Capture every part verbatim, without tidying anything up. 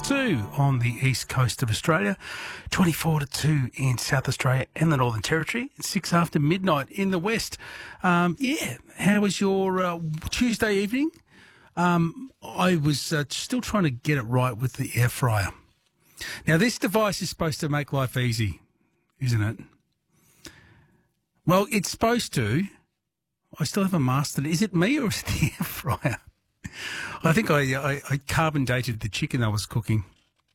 two on the east coast of Australia, twenty-four to two in South Australia and the Northern Territory, six after midnight in the west. Um, yeah, how was your uh, Tuesday evening? Um, I was uh, still trying to get it right with the air fryer. Now, this device is supposed to make life easy, isn't it? Well, it's supposed to. I still haven't mastered it. Is it me or is it the air fryer? I think I, I, I carbon dated the chicken I was cooking,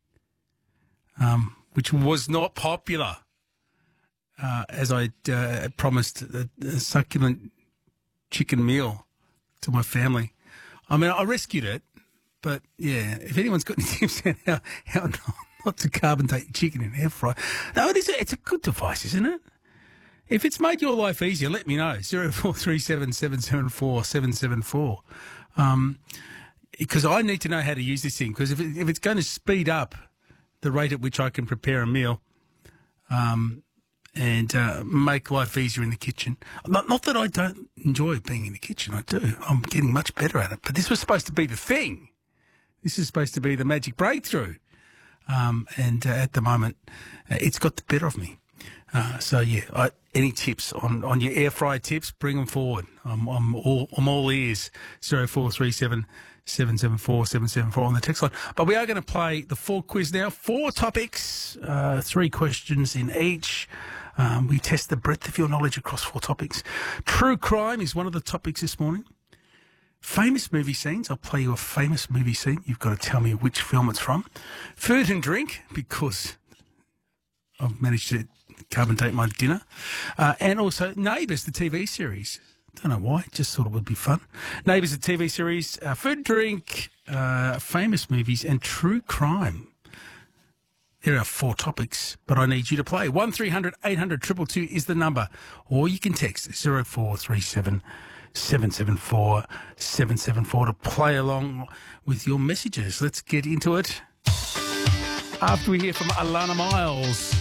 um, which was not popular, uh, as I uh, promised a, a succulent chicken meal to my family. I mean, I rescued it, but yeah, if anyone's got any tips on how, how not, not to carbon date your chicken in air fryer, no, it is a, it's a good device, isn't it? If it's made your life easier, let me know. zero four three seven, seven seven four, seven seven four. Um, because I need to know how to use this thing. Because if, it, if it's going to speed up the rate at which I can prepare a meal um, and uh, make life easier in the kitchen. Not, not that I don't enjoy being in the kitchen. I do. I'm getting much better at it. But this was supposed to be the thing. This is supposed to be the magic breakthrough. Um, and uh, at the moment, uh, it's got the better of me. Uh, so yeah, I, any tips on, on your air fryer tips? Bring them forward. I'm I'm all I'm all ears. Zero four three seven seven seven four seven seven four on the text line. But we are going to play the four quiz now. Four topics, uh, three questions in each. Um, we test the breadth of your knowledge across four topics. True crime is one of the topics this morning. Famous movie scenes. I'll play you a famous movie scene. You've got to tell me which film it's from. Food and drink, because I've managed to carbon date my dinner. Uh, and also Neighbours, the T V series. Don't know why, just thought it would be fun. Neighbours, the T V series, uh, food and drink, uh, famous movies, and true crime. There are four topics, but I need you to play. one three hundred eight hundred two two two is the number. Or you can text zero four three seven seven seven four seven seven four to play along with your messages. Let's get into it. After we hear from Alana Miles.